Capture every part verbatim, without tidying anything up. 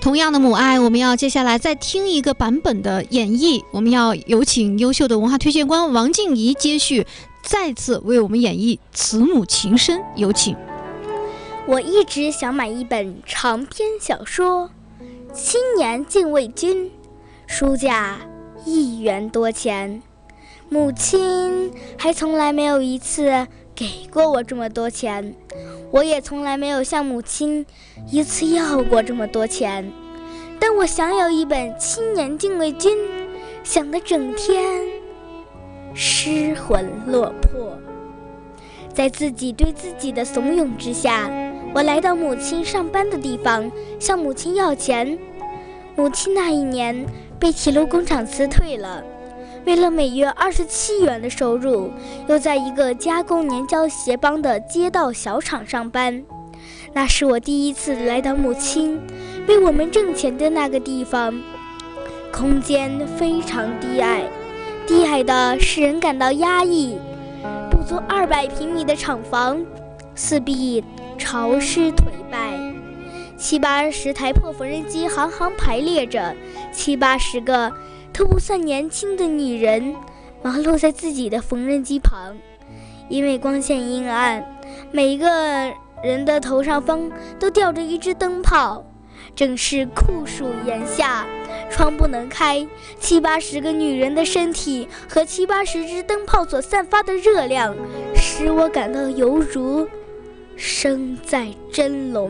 同样的母爱，我们要接下来再听一个版本的演绎，我们要有请优秀的文化推荐官王静怡接续再次为我们演绎《慈母情深》，有请。 我一直想买一本长篇小说《青年禁卫军》，书价一元多钱，母亲还从来没有一次给过我这么多钱，我也从来没有向母亲一次要过这么多钱。但我想有一本《青年禁卫军》，想得整天失魂落魄。在自己对自己的怂恿之下，我来到母亲上班的地方，向母亲要钱。母亲那一年被铁路工厂辞退了，为了每月二十七元的收入，又在一个加工粘胶鞋帮的街道小厂上班。那是我第一次来到母亲为我们挣钱的那个地方，空间非常低矮，低矮的使人感到压抑。不足二百平米的厂房，四壁潮湿颓败，七八十台破缝纫机行行排列着，七八十个都不算年轻的女人忙碌在自己的缝纫机旁。因为光线阴暗，每一个人的头上方都吊着一只灯泡。正是酷暑炎夏，窗不能开，七八十个女人的身体和七八十只灯泡所散发的热量，使我感到犹如身在蒸笼。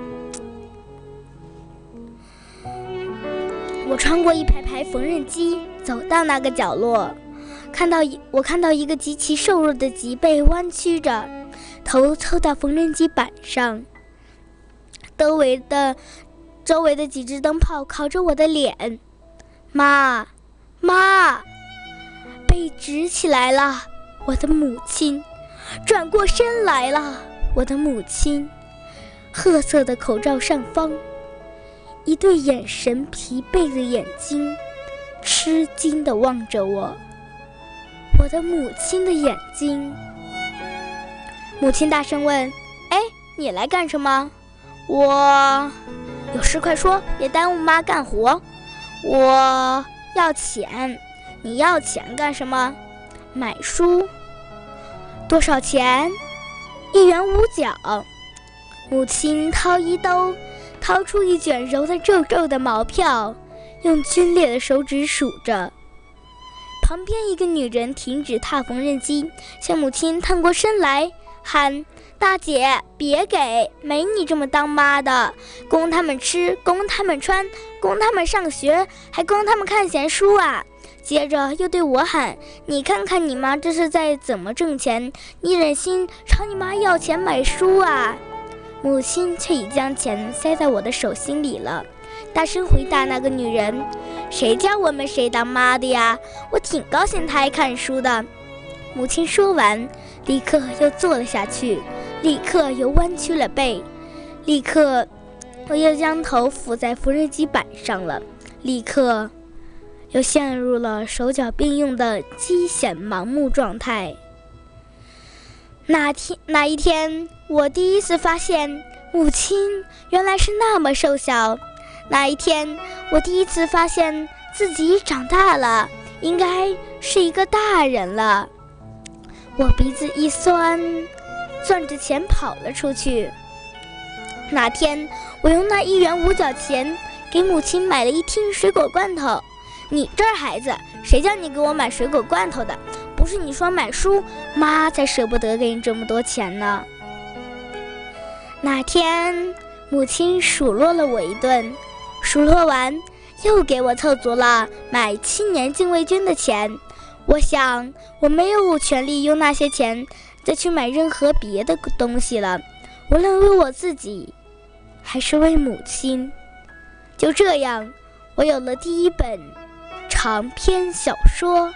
我穿过一排排缝纫机，走到那个角落，看到我看到一个极其瘦弱的脊背弯曲着，头凑到缝纫机板上，周围的周围的几只灯泡烤着我的脸。妈妈，背直起来了，我的母亲；转过身来了，我的母亲。褐色的口罩上方，一对眼神疲惫的眼睛吃惊地望着我，我的母亲的眼睛。母亲大声问：哎，你来干什么？我有事快说，别耽误妈干活。我要钱。你要钱干什么？买书。多少钱？一元五角。母亲掏衣兜，掏出一卷揉得皱皱的毛票，用皲裂的手指数着。旁边一个女人停止踏缝纫机，向母亲探过身来，喊：大姐，别给，没你这么当妈的，供他们吃，供他们穿，供他们上学，还供他们看闲书啊。接着又对我喊：你看看你妈这是在怎么挣钱，你忍心朝你妈要钱买书啊？母亲却已将钱塞在我的手心里了，大声回答那个女人：谁叫我们谁当妈的呀？我挺高兴她爱看书的。母亲说完，立刻又坐了下去，立刻又弯曲了背，立刻我又将头伏在缝纫机板上了，立刻又陷入了手脚并用的惊险盲目状态。那天那一天，我第一次发现母亲原来是那么瘦小。那一天，我第一次发现自己长大了，应该是一个大人了。我鼻子一酸，攥着钱跑了出去。那天，我用那一元五角钱给母亲买了一听水果罐头。你这孩子，谁叫你给我买水果罐头的？不是你说买书，妈才舍不得给你这么多钱呢。那天，母亲数落了我一顿，数落完又给我凑足了买青年禁卫军的钱。我想我没有权利用那些钱再去买任何别的东西了，无论为我自己还是为母亲。就这样，我有了第一本长篇小说。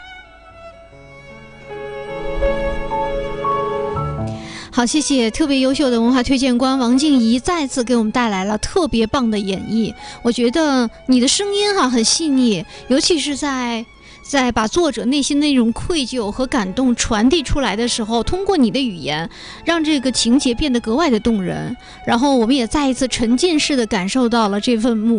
好，谢谢特别优秀的文化推荐官王静怡再次给我们带来了特别棒的演绎。我觉得你的声音哈、啊、很细腻，尤其是在在把作者内心的那种愧疚和感动传递出来的时候，通过你的语言让这个情节变得格外的动人。然后我们也再一次沉浸式的感受到了这份母